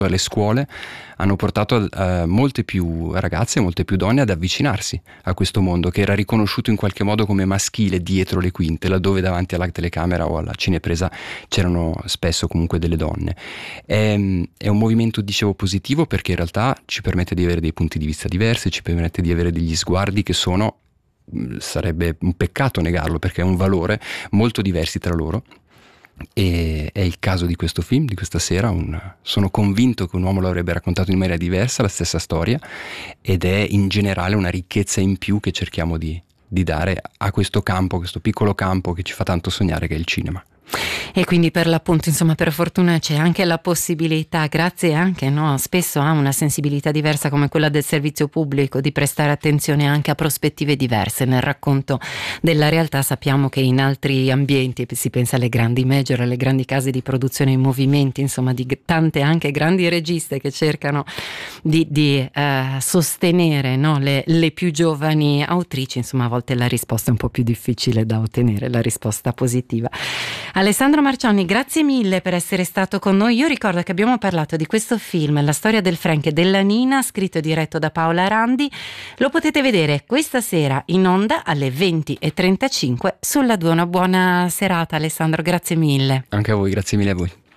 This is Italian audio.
alle scuole hanno portato molte più ragazze, molte più donne ad avvicinarsi a questo mondo che era riconosciuto in qualche modo come maschile dietro le quinte, laddove davanti alla telecamera o alla cinepresa c'erano spesso comunque delle donne. È un movimento, dicevo, positivo, perché in realtà ci permette di avere dei punti di vista diversi, ci permette di avere degli sguardi che sono, sarebbe un peccato negarlo, perché è un valore, molto diversi tra loro. E è il caso di questo film, di questa sera. Sono convinto che un uomo l'avrebbe raccontato in maniera diversa la stessa storia, ed è in generale una ricchezza in più che cerchiamo di dare a questo campo, questo piccolo campo che ci fa tanto sognare, che è il cinema. E quindi per l'appunto, insomma, per fortuna c'è anche la possibilità, grazie anche, no, spesso a una sensibilità diversa come quella del servizio pubblico, di prestare attenzione anche a prospettive diverse nel racconto della realtà. Sappiamo che in altri ambienti, si pensa alle grandi major, alle grandi case di produzione in movimenti, insomma, di tante anche grandi registe che cercano di sostenere, no, le più giovani autrici, insomma, a volte la risposta è un po' più difficile da ottenere, la risposta positiva. Alessandro Marcioni, grazie mille per essere stato con noi. Io ricordo che abbiamo parlato di questo film, La storia del Frank e della Nina, scritto e diretto da Paola Randi. Lo potete vedere questa sera in onda alle 20:35 sulla 2. Una buona serata, Alessandro, grazie mille. Anche a voi, grazie mille a voi.